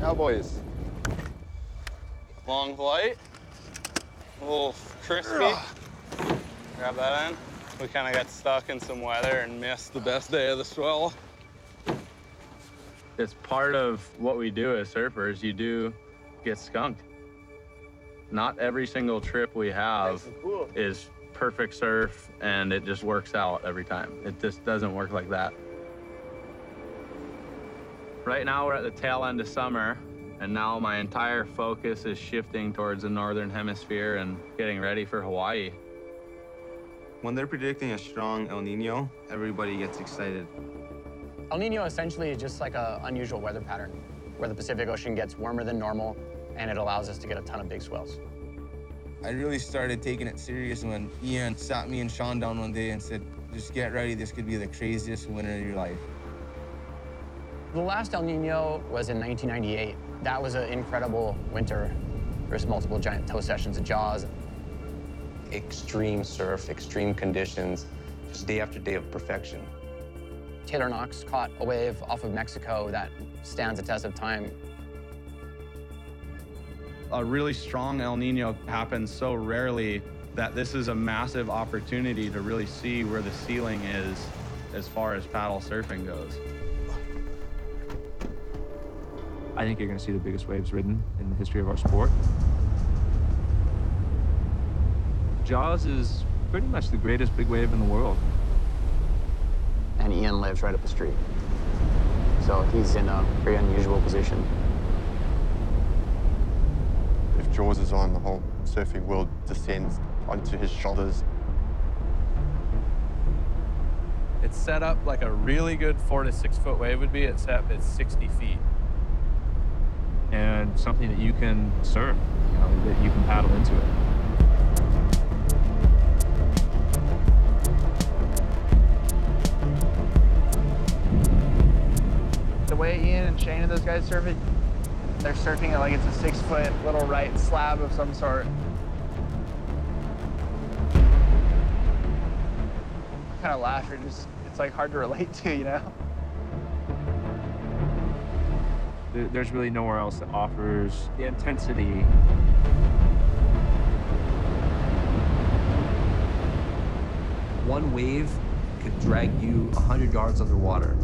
Cowboys. Long flight. A little crispy. Grab that in. We kind of got stuck in some weather and missed the best day of the swell. It's part of what we do as surfers. You do get skunked. Not every single trip we have is perfect surf and it just works out every time. It just doesn't work like that. Right now we're at the tail end of summer, and now my entire focus is shifting towards the northern hemisphere and getting ready for Hawaii. When they're predicting a strong El Nino, everybody gets excited. El Nino essentially is just like an unusual weather pattern where the Pacific Ocean gets warmer than normal, and it allows us to get a ton of big swells. I really started taking it serious when Ian sat me and Sean down one day and said, just get ready, this could be the craziest winter of your life. The last El Nino was in 1998. That was an incredible winter. There's multiple giant tow sessions at Jaws. Extreme surf, extreme conditions, just day after day of perfection. Taylor Knox caught a wave off of Mexico that stands the test of time. A really strong El Nino happens so rarely that this is a massive opportunity to really see where the ceiling is as far as paddle surfing goes. I think you're going to see the biggest waves ridden in the history of our sport. Jaws is pretty much the greatest big wave in the world. And Ian lives right up the street. So he's in a very unusual position. If Jaws is on, the whole surfing world descends onto his shoulders. It's set up like a really good 4 to 6 foot wave would be, except it's 60 feet. And something that you can surf, that you can paddle into it. The way Ian and Shane and those guys surf it, they're surfing it like it's a 6 foot little right slab of some sort. I kind of laugh, it's like hard to relate to, you know? There's really nowhere else that offers the intensity. One wave could drag you 100 yards underwater.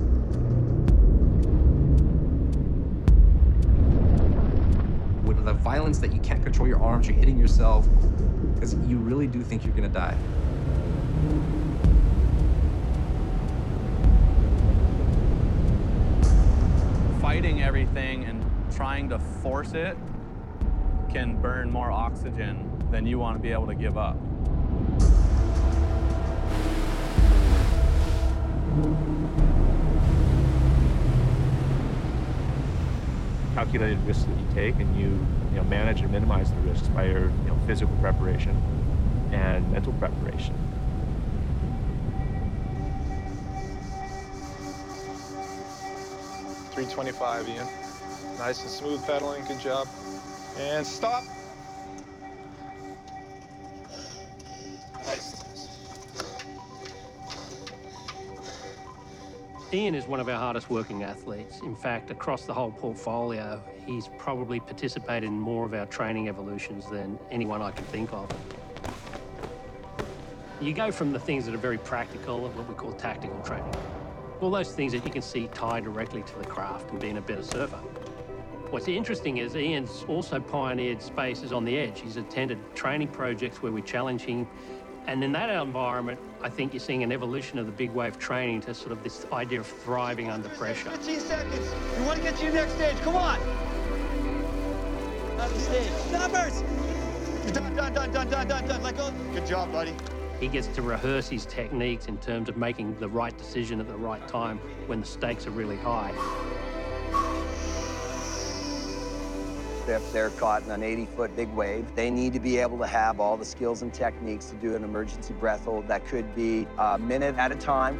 With the violence that you can't control your arms, you're hitting yourself, because you really do think you're gonna die. Fighting everything and trying to force it can burn more oxygen than you want to be able to give up. Calculated risks that you take, and you manage and minimize the risks by your physical preparation and mental preparation. .325, Ian. Nice and smooth pedaling, good job. And stop. Nice. Ian is one of our hardest working athletes. In fact, across the whole portfolio, he's probably participated in more of our training evolutions than anyone I can think of. You go from the things that are very practical and what we call tactical training. All those things that you can see tie directly to the craft and being a better surfer. What's interesting is Ian's also pioneered spaces on the edge. He's attended training projects where we challenge him. And in that environment, I think you're seeing an evolution of the big wave training to sort of this idea of thriving under pressure. 15 seconds. We want to get to your next stage. Come on. Not the stage. Numbers. Done. Let go. Good job, buddy. He gets to rehearse his techniques in terms of making the right decision at the right time when the stakes are really high. If they're caught in an 80-foot big wave, they need to be able to have all the skills and techniques to do an emergency breath hold that could be a minute at a time,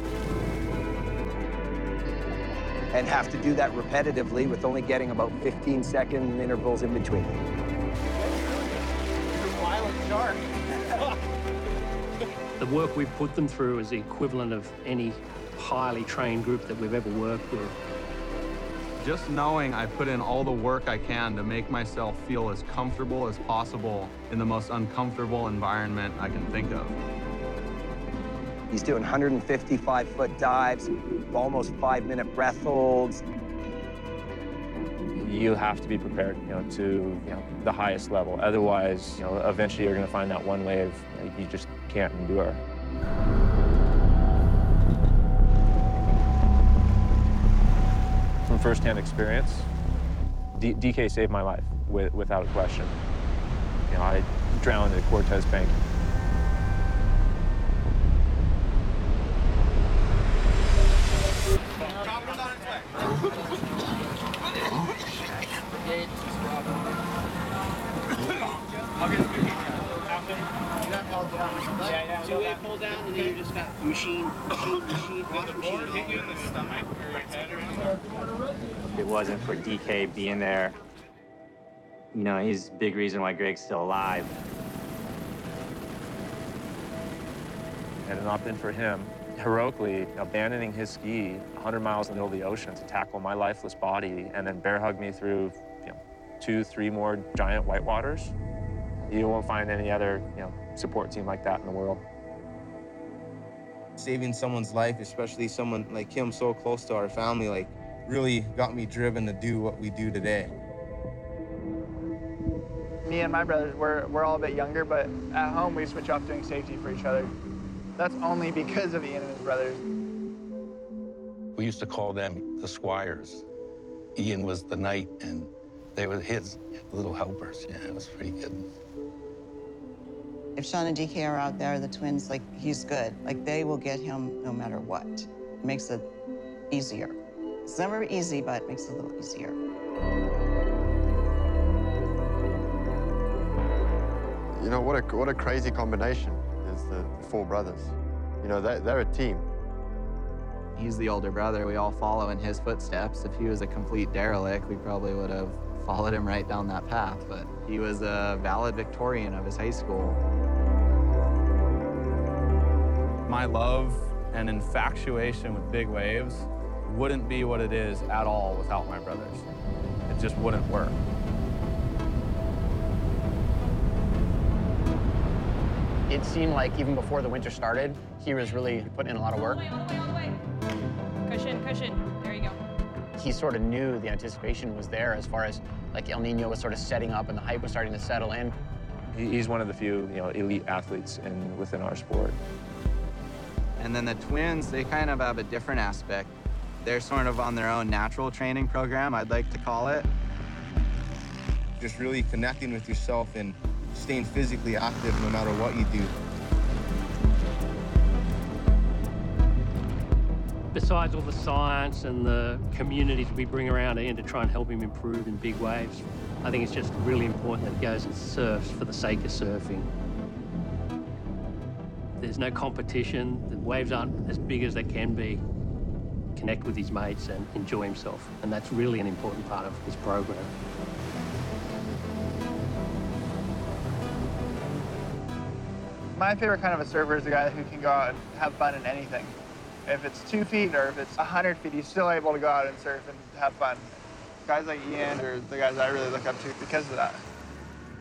and have to do that repetitively with only getting about 15-second intervals in between. Violent shark. The work we've put them through is the equivalent of any highly trained group that we've ever worked with. Just knowing I put in all the work I can to make myself feel as comfortable as possible in the most uncomfortable environment I can think of. He's doing 155-foot dives, almost 5-minute breath holds. You have to be prepared, to the highest level. Otherwise, eventually you're going to find that one wave you just can't endure. From firsthand experience, DK saved my life without question. I drowned at Cortez Bank. If it wasn't for DK being there, he's a big reason why Greg's still alive. Had it not been for him heroically abandoning his ski 100 miles in the middle of the ocean to tackle my lifeless body and then bear hug me through 2-3 more giant whitewaters, you won't find any other support team like that in the world. Saving someone's life, especially someone like him so close to our family, really got me driven to do what we do today. Me and my brothers, we're all a bit younger, but at home we switch off doing safety for each other. That's only because of Ian and his brothers. We used to call them the squires. Ian was the knight, and they were his little helpers. Yeah, it was pretty good. If Sean and DK are out there, the twins, he's good. They will get him no matter what. It makes it easier. It's never easy, but it makes it a little easier. What a crazy combination is the 4 brothers. They're a team. He's the older brother. We all follow in his footsteps. If he was a complete derelict, we probably would have followed him right down that path, but he was a valedictorian of his high school. My love and infatuation with big waves wouldn't be what it is at all without my brothers. It just wouldn't work. It seemed like even before the winter started, he was really putting in a lot of work. All the way. Cushion. There you go. He sort of knew the anticipation was there as far as El Nino was sort of setting up and the hype was starting to settle in. He's one of the few, elite athletes within our sport. And then the twins, they kind of have a different aspect. They're sort of on their own natural training program, I'd like to call it. Just really connecting with yourself and staying physically active no matter what you do. Besides all the science and the communities we bring around Ian to try and help him improve in big waves, I think it's just really important that he goes and surfs for the sake of surfing. There's no competition. The waves aren't as big as they can be. Connect with his mates and enjoy himself. And that's really an important part of his program. My favorite kind of a surfer is the guy who can go out and have fun in anything. If it's 2 feet or if it's 100 feet, he's still able to go out and surf and have fun. Guys like Ian are the guys I really look up to because of that.